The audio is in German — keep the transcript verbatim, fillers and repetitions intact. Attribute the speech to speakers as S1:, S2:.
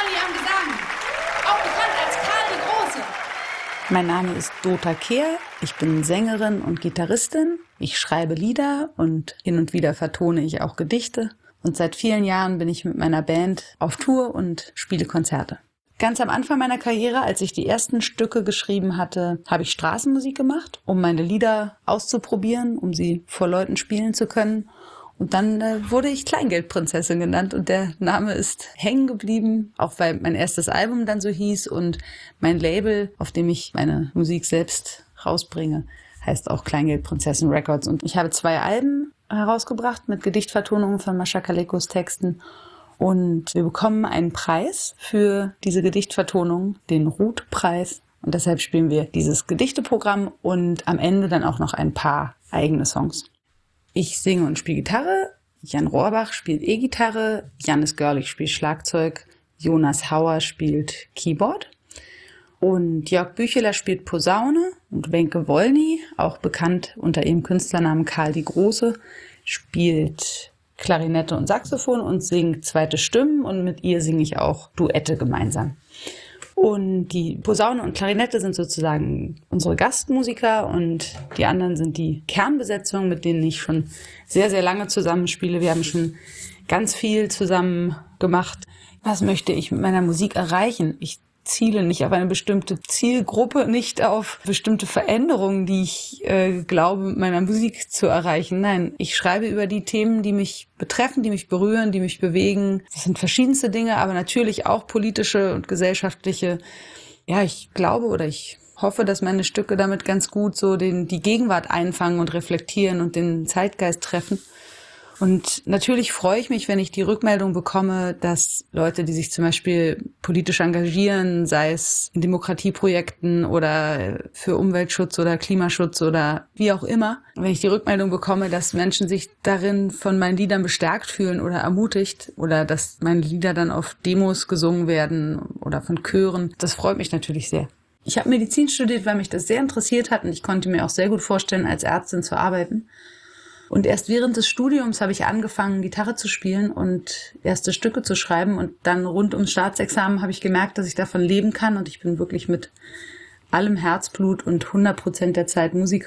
S1: Profi am Gesang, auch bekannt als Karl die Große.
S2: Mein Name ist Dota Kehr, ich bin Sängerin und Gitarristin. Ich schreibe Lieder und hin und wieder vertone ich auch Gedichte. Und seit vielen Jahren bin ich mit meiner Band auf Tour und spiele Konzerte. Ganz am Anfang meiner Karriere, als ich die ersten Stücke geschrieben hatte, habe ich Straßenmusik gemacht, um meine Lieder auszuprobieren, um sie vor Leuten spielen zu können. Und dann äh, wurde ich Kleingeldprinzessin genannt und der Name ist hängen geblieben, auch weil mein erstes Album dann so hieß und mein Label, auf dem ich meine Musik selbst rausbringe, heißt auch Kleingeldprinzessin Records. Und ich habe zwei Alben herausgebracht mit Gedichtvertonungen von Mascha Kalekos Texten. Und wir bekommen einen Preis für diese Gedichtvertonung, den Ruth-Preis. Und deshalb spielen wir dieses Gedichteprogramm und am Ende dann auch noch ein paar eigene Songs. Ich singe und spiele Gitarre, Jan Rohrbach spielt E-Gitarre, Jannis Görlich spielt Schlagzeug, Jonas Hauer spielt Keyboard und Jörg Bücheler spielt Posaune und Wenke Wollny, auch bekannt unter ihrem Künstlernamen Karl die Große, spielt Klarinette und Saxophon und singt zweite Stimmen und mit ihr singe ich auch Duette gemeinsam. Und die Posaune und Klarinette sind sozusagen unsere Gastmusiker und die anderen sind die Kernbesetzung, mit denen ich schon sehr, sehr lange zusammenspiele. Wir haben schon ganz viel zusammen gemacht. Was möchte ich mit meiner Musik erreichen? Ich ziele nicht auf eine bestimmte Zielgruppe, nicht auf bestimmte Veränderungen, die ich äh, glaube, mit meiner Musik zu erreichen. Nein, ich schreibe über die Themen, die mich betreffen, die mich berühren, die mich bewegen. Das sind verschiedenste Dinge, aber natürlich auch politische und gesellschaftliche. Ja, ich glaube oder ich hoffe, dass meine Stücke damit ganz gut so den, die Gegenwart einfangen und reflektieren und den Zeitgeist treffen. Und natürlich freue ich mich, wenn ich die Rückmeldung bekomme, dass Leute, die sich zum Beispiel politisch engagieren, sei es in Demokratieprojekten oder für Umweltschutz oder Klimaschutz oder wie auch immer, wenn ich die Rückmeldung bekomme, dass Menschen sich darin von meinen Liedern bestärkt fühlen oder ermutigt oder dass meine Lieder dann auf Demos gesungen werden oder von Chören, das freut mich natürlich sehr. Ich habe Medizin studiert, weil mich das sehr interessiert hat und ich konnte mir auch sehr gut vorstellen, als Ärztin zu arbeiten. Und erst während des Studiums habe ich angefangen, Gitarre zu spielen und erste Stücke zu schreiben. Und dann rund ums Staatsexamen habe ich gemerkt, dass ich davon leben kann. Und ich bin wirklich mit allem Herzblut und hundert Prozent der Zeit Musikerin.